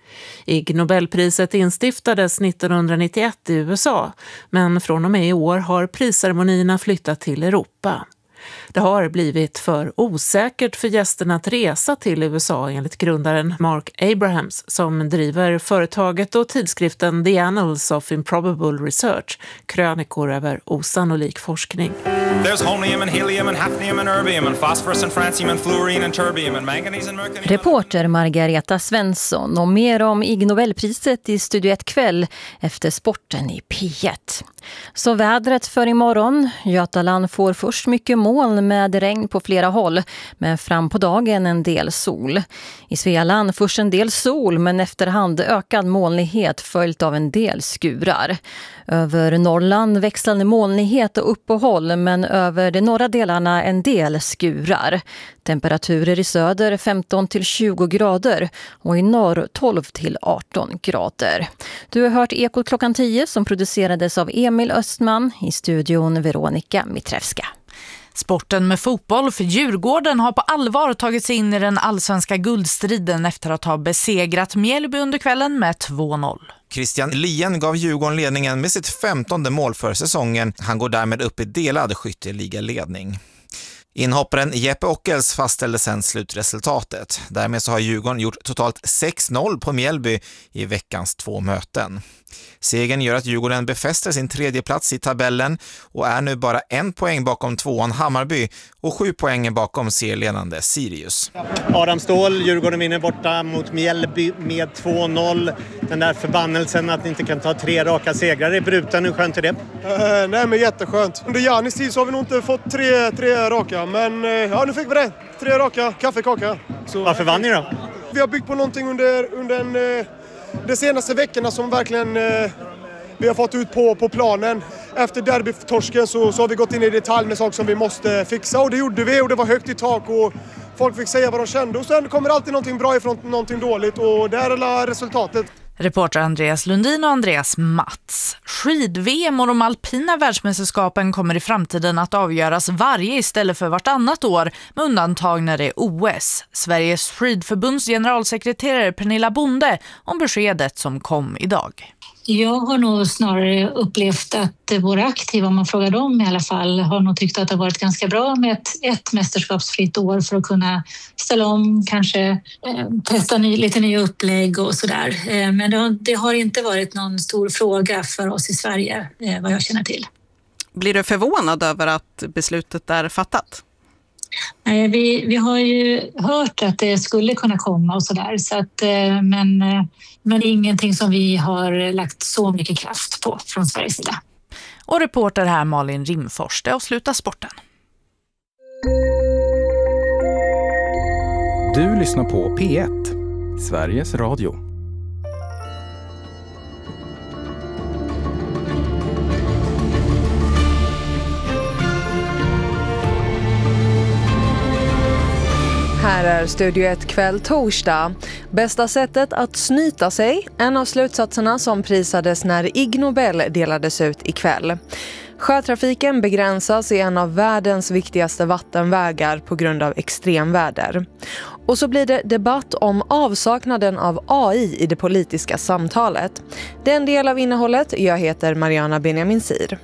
Ig Nobelpriset instiftades 1991 i USA, men från och med i år har prisceremonierna flyttat till Europa. Det har blivit för osäkert för gästerna att resa till USA enligt grundaren Mark Abrahams som driver företaget och tidskriften The Annals of Improbable Research, krönikor över osannolik forskning. There's holmium and helium and hafnium and erbium and phosphorus and francium and fluorine and terbium and manganese and mercury. Reporter Margareta Svensson och mer om Ig Nobelpriset i Studio 1 kväll efter sporten i P1. Så vädret för imorgon. Götaland får först mycket moln med regn på flera håll, men fram på dagen en del sol. I Svealand först en del sol, men efterhand ökad molnighet följt av en del skurar. Över Norrland växlande molnighet och uppehåll, men över de norra delarna en del skurar. Temperaturer i söder 15 till 20 grader och i norr 12 till 18 grader. Du har hört Ekot klockan 10 som producerades av Emil Östman, i studion Veronica Mitrevska. Sporten med fotboll för Djurgården har på allvar tagit sig in i den allsvenska guldstriden efter att ha besegrat Mjällby under kvällen med 2-0. Christian Lien gav Djurgården ledningen med sitt 15:e mål för säsongen. Han går därmed upp i delad skytteligaledning. Inhopparen Jeppe Ockels fastställde sen slutresultatet. Därmed så har Djurgården gjort totalt 6-0 på Mjällby i veckans 2 möten. Segern gör att Djurgården befäster sin 3:e plats i tabellen och är nu bara 1 poäng bakom 2:an Hammarby och 7 poäng bakom serieledande Sirius. Adam Ståhl, Djurgården vinner borta mot Mjällby med 2-0. Den där förbannelsen att ni inte kan ta 3 raka segrar är bruten. Hur skönt är det? Nej, men jätteskönt. Under Janis tid så har vi nog inte fått 3 raka, men ja, nu fick vi det. 3 raka, kaffekaka. Så, varför vann ni då? Vi har byggt på någonting under de senaste veckorna som verkligen vi har fått ut på planen. Efter derbytorsken så har vi gått in i detalj med saker som vi måste fixa, och det gjorde vi, och det var högt i tak och folk fick säga vad de kände, och sen kommer alltid någonting bra ifrån någonting dåligt, och det här är resultatet. Reporter Andreas Lundin och Andreas Mats. Skid-VM och de alpina världsmästerskapen kommer i framtiden att avgöras varje istället för vartannat år, med undantag när det är OS. Sveriges skidförbunds generalsekreterare Pernilla Bonde om beskedet som kom idag. Jag har nog snarare upplevt att våra aktiva, om man frågar dem i alla fall, har nog tyckt att det har varit ganska bra med ett mästerskapsfritt år för att kunna ställa om, kanske testa lite nya upplägg och sådär. Men det har inte varit någon stor fråga för oss i Sverige, vad jag känner till. Blir du förvånad över att beslutet är fattat? Vi har ju hört att det skulle kunna komma och sådär, så att, men det är ingenting som vi har lagt så mycket kraft på från Sveriges sida. Och reporter här Malin Rimfors, det avslutar sporten. Du lyssnar på P1, Sveriges Radio. Här är Studio 1 kväll torsdag. Bästa sättet att snyta sig, en av slutsatserna som prisades när Ig Nobel delades ut ikväll. Sjötrafiken begränsas i en av världens viktigaste vattenvägar på grund av extremväder. Och så blir det debatt om avsaknaden av AI i det politiska samtalet. Det är en del av innehållet. Jag heter Mariana Benjamin Sir.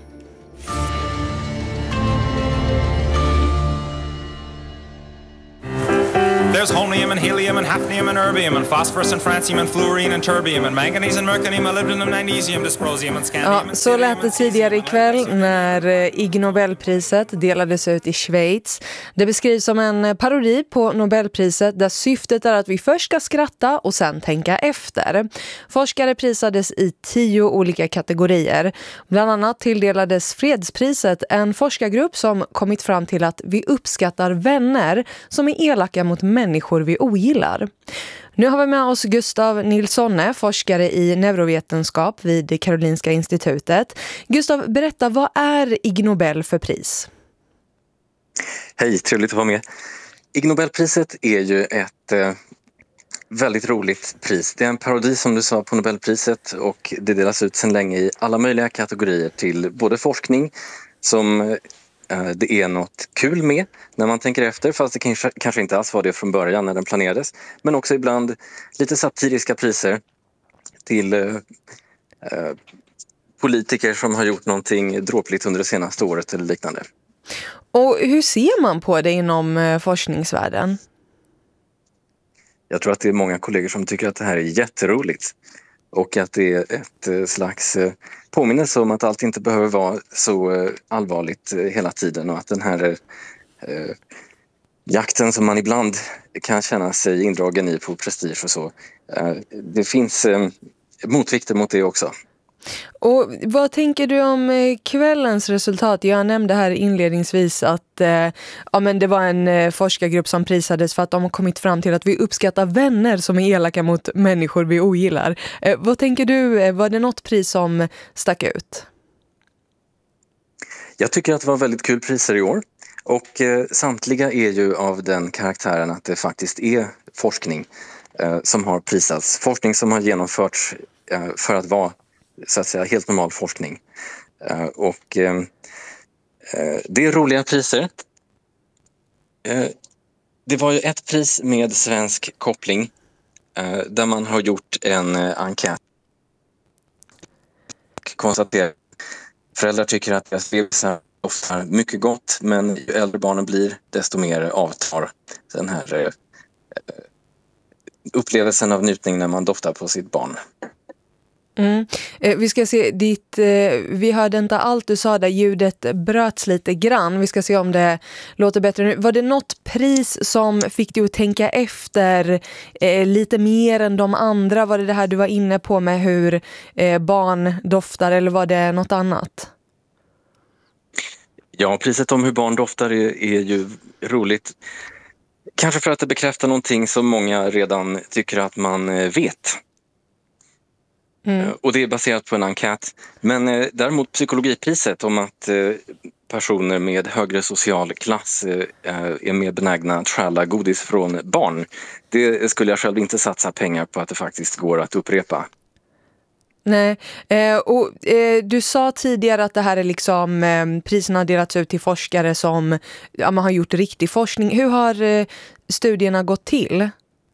There's holmium and helium and hafnium and erbium and phosphorus and francium and fluorine and terbium and manganese and mercurium, molybdenum, magnesium, dysprosium and scandium. Ja, så lät det tidigare ikväll när Ig Nobelpriset delades ut i Schweiz. Det beskrivs som en parodi på Nobelpriset där syftet är att vi först ska skratta och sen tänka efter. Forskare prisades i 10 olika kategorier. Bland annat tilldelades fredspriset en forskargrupp som kommit fram till att vi uppskattar vänner som är elaka mot människor vi ogillar. Nu har vi med oss Gustav Nilssonne, forskare i neurovetenskap vid Karolinska institutet. Gustav, berätta, vad är Ig Nobel för pris? Hej, trevligt att vara med. Ig Nobelpriset är ju ett väldigt roligt pris. Det är en parodi, som du sa, på Nobelpriset, och det delas ut sedan länge i alla möjliga kategorier till både forskning som det är något kul med när man tänker efter, fast det kanske inte alls var det från början när den planerades. Men också ibland lite satiriska priser till politiker som har gjort någonting dråpligt under det senaste året eller liknande. Och hur ser man på det inom forskningsvärlden? Jag tror att det är många kollegor som tycker att det här är jätteroligt. Och att det är ett slags påminnelse om att allt inte behöver vara så allvarligt hela tiden. Och att den här jakten som man ibland kan känna sig indragen i på prestige och så. Det finns motvikter mot det också. Och vad tänker du om kvällens resultat? Jag nämnde här inledningsvis att det var en forskargrupp som prisades för att de har kommit fram till att vi uppskattar vänner som är elaka mot människor vi ogillar. Vad tänker du? Var det något pris som stack ut? Jag tycker att det var väldigt kul priser i år. Och samtliga är ju av den karaktären att det faktiskt är forskning som har prisats. Forskning som har genomförts för att vara, så att säga, helt normal forskning. Det är roliga priser. Det var ju ett pris med svensk koppling där man har gjort en enkät. Konstaterar föräldrar tycker att deras bebisar doftar mycket gott, men ju äldre barnen blir desto mer avtar den här upplevelsen av njutning när man doftar på sitt barn. Vi ska se vi hörde inte allt du sa där, ljudet bröts lite grann. Vi ska se om det låter bättre nu. Var det något pris som fick dig att tänka efter lite mer än de andra? Var det här du var inne på med hur barn doftar, eller var det något annat? Ja, priset om hur barn doftar är ju roligt. Kanske för att det bekräftar någonting som många redan tycker att man vet. Och det är baserat på en enkät. Men däremot psykologipriset om att personer med högre social klass är mer benägna att stjäla godis från barn. Det skulle jag själv inte satsa pengar på att det faktiskt går att upprepa. Nej, du sa tidigare att det här är liksom priserna har delats ut till forskare som man har gjort riktig forskning. Hur har studierna gått till?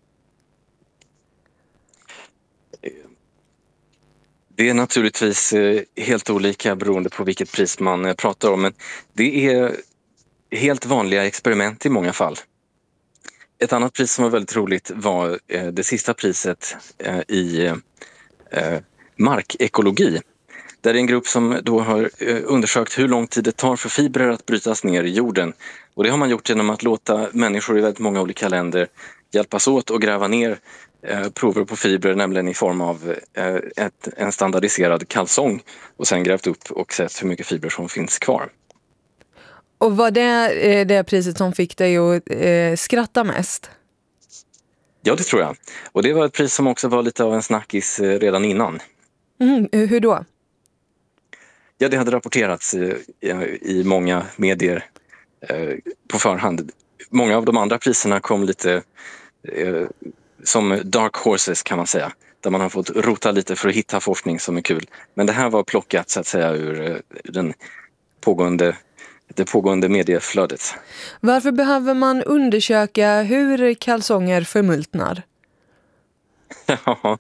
Det är naturligtvis helt olika beroende på vilket pris man pratar om, men det är helt vanliga experiment i många fall. Ett annat pris som var väldigt roligt var det sista priset i markekologi. Där är en grupp som då har undersökt hur lång tid det tar för fibrer att brytas ner i jorden. Och det har man gjort genom att låta människor i väldigt många olika länder hjälpas åt och gräva ner prover på fibrer, nämligen i form av en standardiserad kalsong, och sen grävt upp och sett hur mycket fibrer som finns kvar. Och var det priset som fick dig att skratta mest? Ja, det tror jag. Och det var ett pris som också var lite av en snackis redan innan. Hur då? Ja, det hade rapporterats i många medier på förhand. Många av de andra priserna kom lite som dark horses, kan man säga. Där man har fått rota lite för att hitta forskning som är kul. Men det här var plockat, så att säga, ur den det pågående medieflödet. Varför behöver man undersöka hur kalsonger förmultnar? Ja,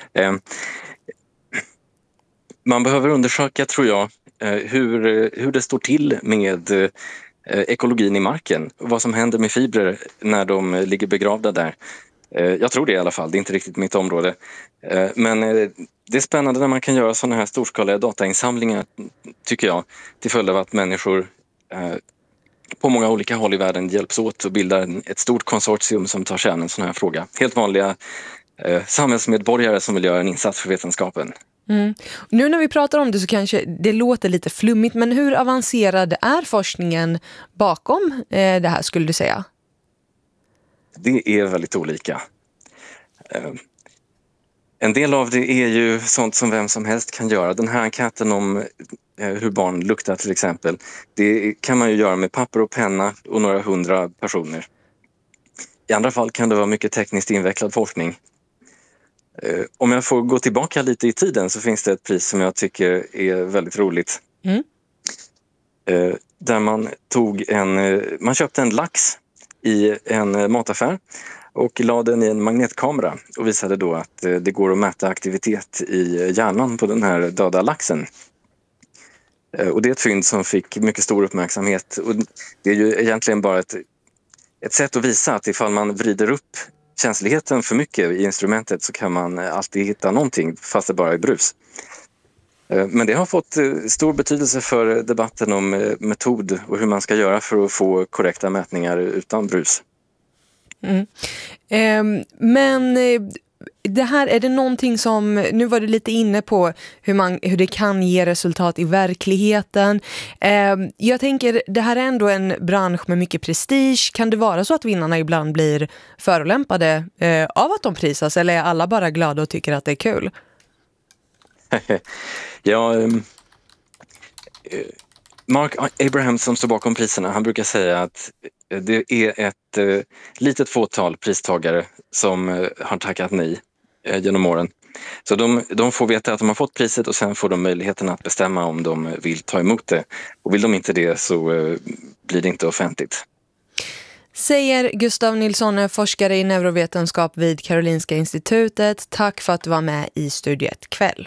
man behöver undersöka, tror jag, hur det står till med ekologin i marken. Vad som händer med fibrer när de ligger begravda där. Jag tror det i alla fall, det är inte riktigt mitt område. Men det är spännande när man kan göra sådana här storskaliga datainsamlingar, tycker jag, till följd av att människor på många olika håll i världen hjälps åt och bildar ett stort konsortium som tar sig an en sån här fråga. Helt vanliga samhällsmedborgare som vill göra en insats för vetenskapen. Mm. Nu när vi pratar om det så kanske det låter lite flummigt, men hur avancerad är forskningen bakom det här, skulle du säga? Det är väldigt olika. En del av det är ju sånt som vem som helst kan göra. Den här enkäten om hur barn luktar till exempel, det kan man ju göra med papper och penna och några 100 personer. I andra fall kan det vara mycket tekniskt invecklad forskning. Om jag får gå tillbaka lite i tiden så finns det ett pris som jag tycker är väldigt roligt. Där man köpte en lax i en mataffär och lade den i en magnetkamera och visade då att det går att mäta aktivitet i hjärnan på den här döda laxen. Och det är ett fynd som fick mycket stor uppmärksamhet, och det är ju egentligen bara ett sätt att visa att ifall man vrider upp känsligheten för mycket i instrumentet så kan man alltid hitta någonting fast det bara är brus. Men det har fått stor betydelse för debatten om metod och hur man ska göra för att få korrekta mätningar utan brus. Men det här, är det någonting som, nu var du lite inne på hur det kan ge resultat i verkligheten. Jag tänker, det här är ändå en bransch med mycket prestige. Kan det vara så att vinnarna ibland blir förolämpade av att de prisas, eller är alla bara glada och tycker att det är kul? Ja, Mark Abraham som står bakom priserna, han brukar säga att det är ett litet fåtal pristagare som har tackat nej genom åren. Så de får veta att de har fått priset och sen får de möjligheten att bestämma om de vill ta emot det. Och vill de inte det så blir det inte offentligt. Säger Gustav Nilsson, forskare i neurovetenskap vid Karolinska institutet. Tack för att du var med i Studio 1 kväll.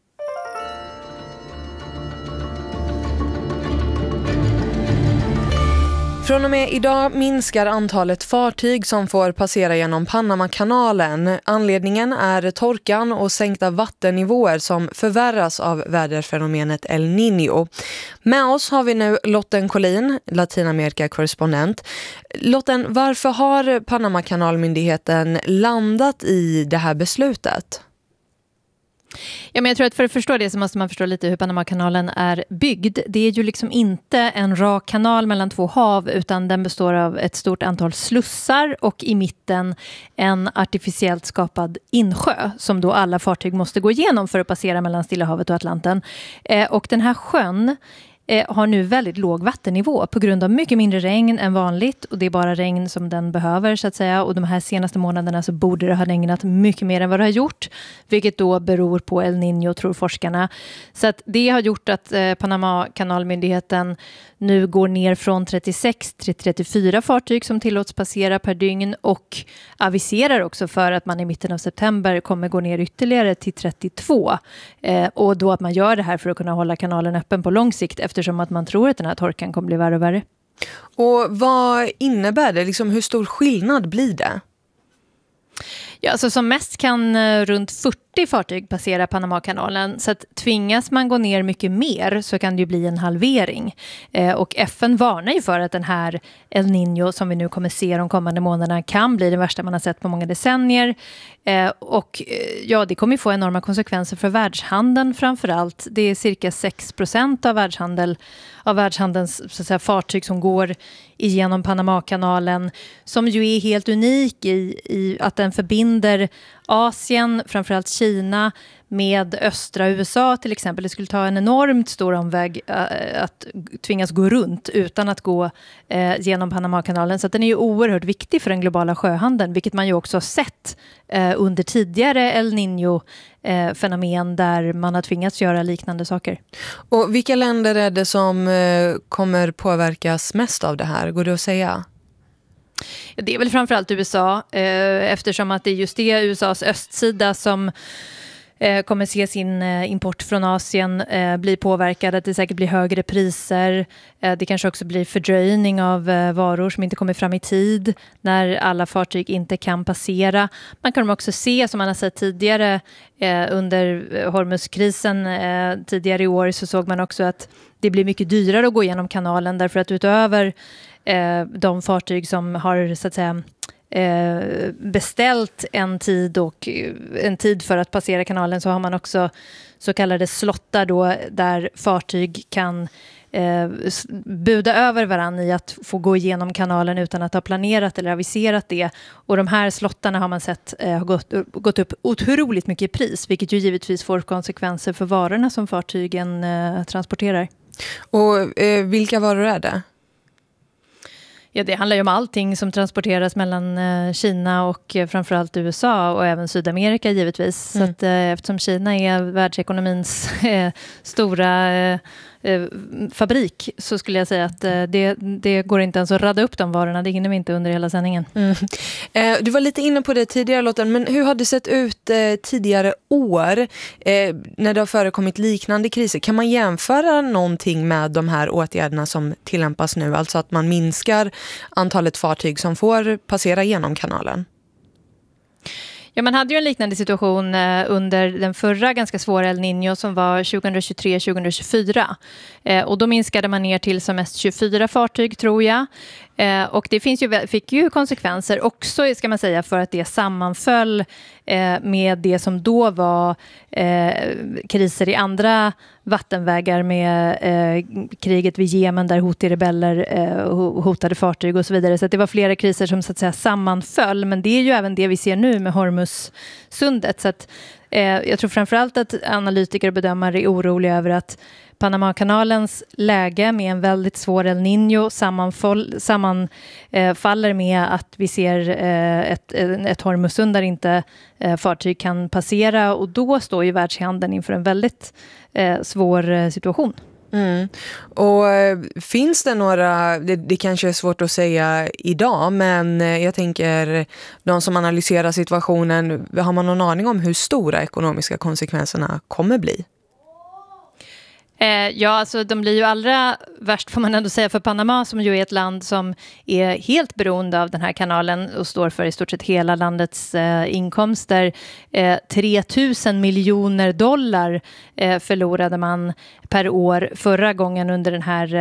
Från och med idag minskar antalet fartyg som får passera genom Panamakanalen. Anledningen är torkan och sänkta vattennivåer som förvärras av väderfenomenet El Niño. Med oss har vi nu Lotten Collin, Latinamerika-korrespondent. Lotten, varför har Panamakanalmyndigheten landat i det här beslutet? Ja, men jag tror att för att förstå det så måste man förstå lite hur Panamakanalen är byggd. Det är ju liksom inte en rak kanal mellan två hav, utan den består av ett stort antal slussar och i mitten en artificiellt skapad insjö som då alla fartyg måste gå igenom för att passera mellan Stilla havet och Atlanten. Och den här sjön har nu väldigt låg vattennivå på grund av mycket mindre regn än vanligt, och det är bara regn som den behöver så att säga, och de här senaste månaderna så borde det ha regnat mycket mer än vad det har gjort, vilket då beror på El Niño, tror forskarna. Så att det har gjort att Panamakanalmyndigheten nu går ner från 36 till 34 fartyg som tillåts passera per dygn, och aviserar också för att man i mitten av september kommer gå ner ytterligare till 32. Och då att man gör det här för att kunna hålla kanalen öppen på lång sikt, eftersom att man tror att den här torkan kommer bli värre och värre. Och vad innebär det? Liksom, hur stor skillnad blir det? Ja, alltså som mest kan runt 40 fartyg passera Panamakanalen, så att tvingas man gå ner mycket mer så kan det ju bli en halvering. Och FN varnar ju för att den här El Niño som vi nu kommer se de kommande månaderna kan bli det värsta man har sett på många decennier. Och ja, det kommer ju få enorma konsekvenser för världshandeln framförallt. Det är cirka 6% av världshandelns så att säga, fartyg som går igenom Panamakanalen, som ju är helt unik i att den förbinder Asien, framförallt Kina, med östra USA till exempel. Det skulle ta en enormt stor omväg att tvingas gå runt utan att gå genom Panamakanalen. Så att den är ju oerhört viktig för den globala sjöhandeln, vilket man ju också har sett under tidigare El Niño-fenomen där man har tvingats göra liknande saker. Och vilka länder är det som kommer påverkas mest av det här? Går det att säga? Det är väl framförallt USA, eftersom att det är just det USAs östsida som kommer se sin import från Asien bli påverkad, att det säkert blir högre priser. Det kanske också blir fördröjning av varor som inte kommer fram i tid när alla fartyg inte kan passera. Man kan också se, som man har sett tidigare under Hormuzkrisen tidigare i år, så såg man också att det blir mycket dyrare att gå igenom kanalen, därför att utöver de fartyg som har så att säga beställt en tid för att passera kanalen, så har man också så kallade slottar då, där fartyg kan buda över varann i att få gå igenom kanalen utan att ha planerat eller aviserat det. Och de här slottarna har man sett har gått upp otroligt mycket i pris, vilket ju givetvis får konsekvenser för varorna som fartygen transporterar. Och vilka varor är det? Ja, det handlar ju om allting som transporteras mellan Kina och framförallt USA och även Sydamerika givetvis. Så att, eftersom Kina är världsekonomins stora fabrik, så skulle jag säga att det går inte ens att radda upp de varorna. Det hinner vi inte under hela sändningen. Du var lite inne på det tidigare, Lotta, men hur har det sett ut tidigare år när det har förekommit liknande kriser? Kan man jämföra någonting med de här åtgärderna som tillämpas nu? Alltså att man minskar antalet fartyg som får passera genom kanalen? Ja, man hade ju en liknande situation under den förra ganska svåra El Niño som var 2023-2024. Och då minskade man ner till som mest 24 fartyg, tror jag. Och det fick ju konsekvenser också, ska man säga, för att det sammanföll med det som då var kriser i andra vattenvägar med kriget vid Jemen där Houthi-rebeller hotade fartyg och så vidare. Så att det var flera kriser som så att säga sammanföll. Men det är ju även det vi ser nu med Hormuzsundet. Så att jag tror framförallt att analytiker och bedömare är oroliga över att Panamakanalens läge med en väldigt svår El Niño sammanfaller med att vi ser ett Hormuzsund där inte fartyg kan passera, och då står ju världshandeln inför en väldigt svår situation. Och finns det några, det kanske är svårt att säga idag, men jag tänker de som analyserar situationen, har man någon aning om hur stora ekonomiska konsekvenserna kommer bli? Ja, alltså de blir ju allra värst, får man ändå säga, för Panama, som ju är ett land som är helt beroende av den här kanalen och står för i stort sett hela landets inkomster. 3 000 miljoner dollar förlorade man per år förra gången under den här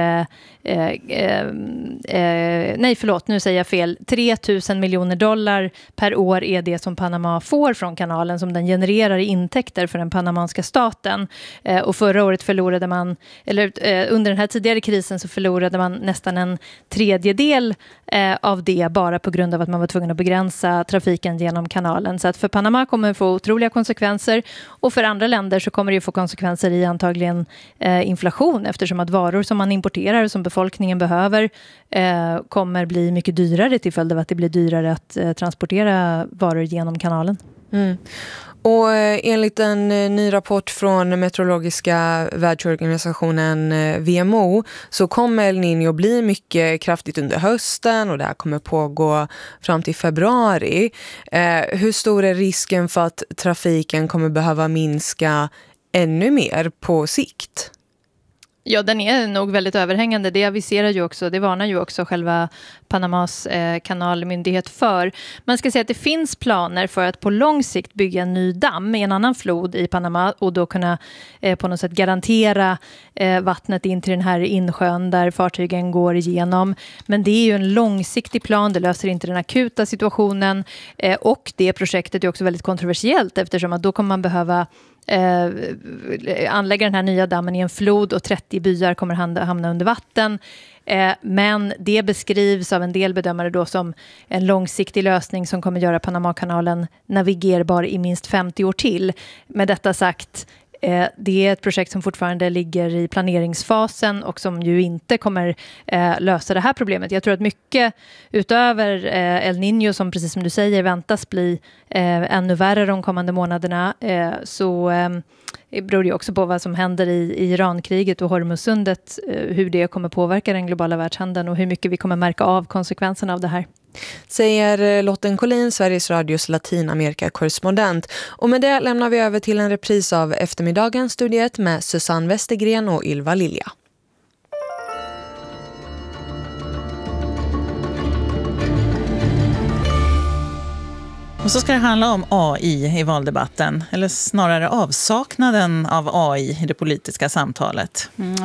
nu säger jag fel. 3 000 miljoner dollar per år är det som Panama får från kanalen, som den genererar i intäkter för den panamanska staten. Och förra året förlorade man, eller under den här tidigare krisen så förlorade man nästan en tredjedel av det, bara på grund av att man var tvungen att begränsa trafiken genom kanalen. Så att för Panama kommer det få otroliga konsekvenser, och för andra länder så kommer det få konsekvenser i antagligen inflation, eftersom att varor som man importerar som befolkningen behöver kommer bli mycket dyrare till följd av att det blir dyrare att transportera varor genom kanalen. Och enligt en ny rapport från meteorologiska världsorganisationen WMO så kommer El Niño bli mycket kraftigt under hösten, och det här kommer pågå fram till februari. Hur stor är risken för att trafiken kommer behöva minska ännu mer på sikt? Ja, den är nog väldigt överhängande. Det aviserar ju också, det varnar ju också själva Panamas kanalmyndighet för. Man ska säga att det finns planer för att på lång sikt bygga en ny damm i en annan flod i Panama, och då kunna på något sätt garantera vattnet in till den här insjön där fartygen går igenom. Men det är ju en långsiktig plan, det löser inte den akuta situationen, och det projektet är också väldigt kontroversiellt, eftersom att då kommer man behöva anlägga den här nya dammen i en flod och 30 byar kommer hamna under vatten. Men det beskrivs av en del bedömare då som en långsiktig lösning som kommer göra Panamakanalen navigerbar i minst 50 år till. Med detta sagt, det är ett projekt som fortfarande ligger i planeringsfasen och som ju inte kommer lösa det här problemet. Jag tror att mycket utöver El Niño, som precis som du säger väntas bli ännu värre de kommande månaderna, så beror det också på vad som händer i Irankriget och Hormuzsundet, hur det kommer påverka den globala världshandeln och hur mycket vi kommer märka av konsekvenserna av det här. Säger Lotten Collin, Sveriges Radios Latinamerika-korrespondent. Och med det lämnar vi över till en repris av eftermiddagens studiet med Susanne Westergren och Ylva Lilja. Och så ska det handla om AI i valdebatten, eller snarare avsaknaden av AI i det politiska samtalet.